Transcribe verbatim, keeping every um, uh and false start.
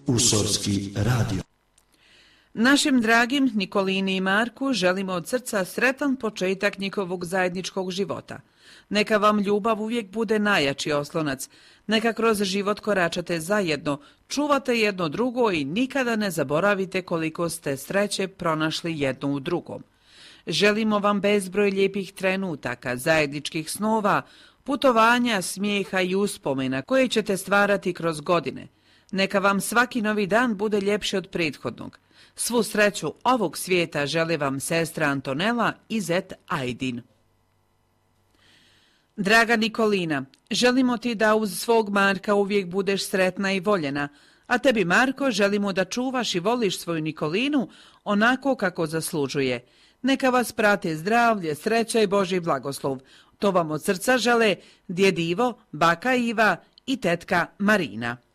Usorski radio. Našim dragim Nikolini i Marku želimo od srca sretan početak njihovog zajedničkog života. Neka vam ljubav uvijek bude najjači oslonac. Neka kroz život koračate zajedno, čuvate jedno drugo i nikada ne zaboravite koliko ste sreće pronašli jedno u drugom. Želimo vam bezbroj lijepih trenutaka, zajedničkih snova, putovanja, smijeha i uspomena koje ćete stvarati kroz godine. Neka vam svaki novi dan bude ljepši od prethodnog. Svu sreću ovog svijeta žele vam sestra Antonela i zet Ajdin. Draga Nikolina, želimo ti da uz svog Marka uvijek budeš sretna i voljena, a tebi Marko želimo da čuvaš i voliš svoju Nikolinu onako kako zaslužuje. Neka vas prate zdravlje, sreća i Božji blagoslov. To vam od srca žele djed Ivo, baka Iva i tetka Marina.